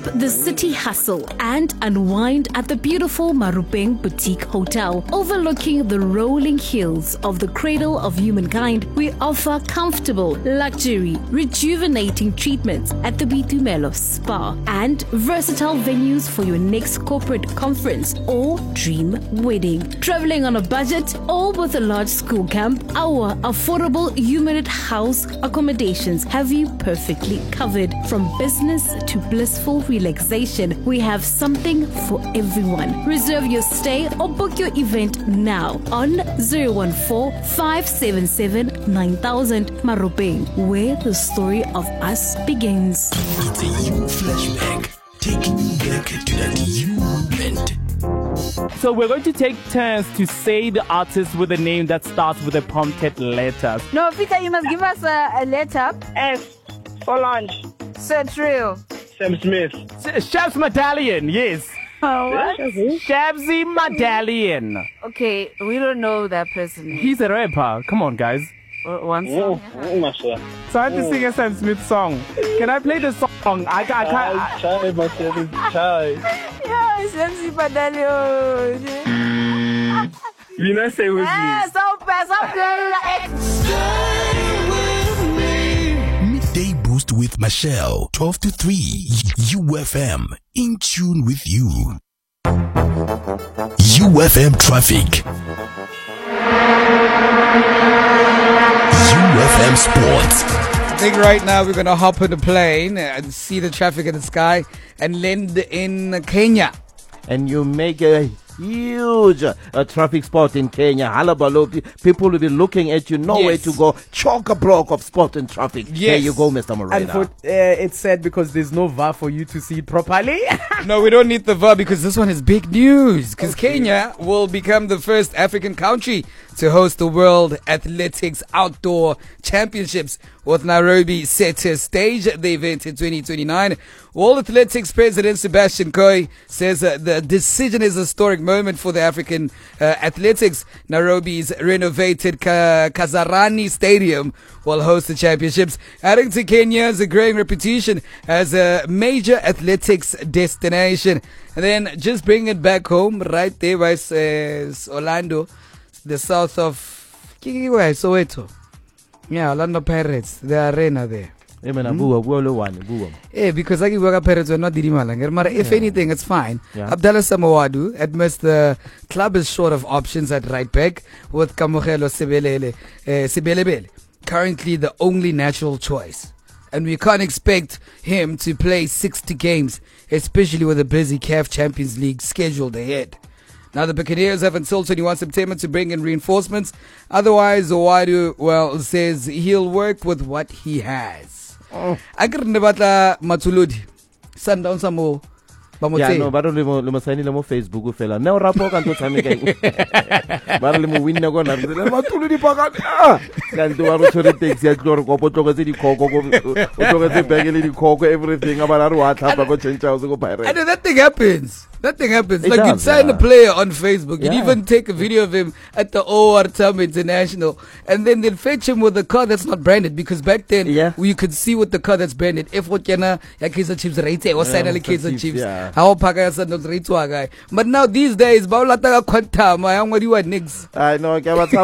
the city hustle and unwind at the beautiful Marupeng Boutique Hotel. Overlooking the rolling hills of the cradle of humankind, we offer comfortable, luxury, rejuvenating treatments at the Bitumelo Spa and versatile venues for your next corporate conference or dream wedding. Traveling on a budget or with a large school camp, our affordable Humanit House accommodations have you perfectly covered. From business to blissful relaxation, we have something for everyone. Reserve your stay or book your event now on 014-577-9000 Marupeng, where the story of us begins. It's a you flashback, taking you back to that you moment. So we're going to take turns to say the artist with a name that starts with a prompted letter. No, Peter, you must give us a letter. S. Solange. So true. Sam Smith. Shabs Medallion, yes. What? Shabsy Medallion. Okay, we don't know that person. He's a rapper. Come on, guys. One song. So I have to sing a Sam Smith song. Can I play the song? I can't. Try myself. Try. Yeah, it's MC Padalio. You know, say with me. So fast, Midday Boost with Michelle, 12 to 3, UFM, in tune with you. UFM traffic. UFM sports. I think right now we're going to hop on the plane and see the traffic in the sky and land in Kenya. And you make a huge traffic spot in Kenya. Halabalo, people will be looking at you, nowhere to go. Chock a block of spot in traffic. Yes. There you go, Mr. Morena. And it's sad because there's no VAR for you to see it properly. No, we don't need the VAR because this one is big news. Because Kenya will become the first African country to host the World Athletics Outdoor Championships, with Nairobi set to stage the event in 2029. World Athletics President Sebastian Coe says the decision is a historic moment for the African athletics. Nairobi's renovated Kasarani Stadium will host the championships, adding to Kenya's growing reputation as a major athletics destination. And then just bring it back home, right there by Orlando, the south of Soweto. Yeah, Orlando Pirates, the arena there. Yeah, because I work Pirates are not Dirimalang. If anything, it's fine. Yeah. Abdallah Samawadu admits the club is short of options at right back, with Kamohelo Sibelebele currently the only natural choice. And we can't expect him to play 60 games, especially with a busy CAF Champions League scheduled ahead. Now, the Buccaneers have until 21 September to bring in reinforcements. Otherwise, Owadu, says he'll work with what he has. Agrenebatla Matuludi. Sundown Samo. Yeah, no, but only sign in Facebook fella. Now rapport can do time again. But only win na go na. Matuludi pagan. Can do our story takes ya glory go to the coco, everything about what happened change house go pirate. And that thing happens. Like does, you'd sign a player on Facebook, you'd even take a video of him at the OR Tambo International, and then they'd fetch him with a car that's not branded, because back then you could see with the car that's branded if what yana ya Kaizer Chiefs rate or sign like Kaizer Chiefs. How paga ya san rate guy. But now these days, baulata ka quanta ma yang wadi wa nix. I know.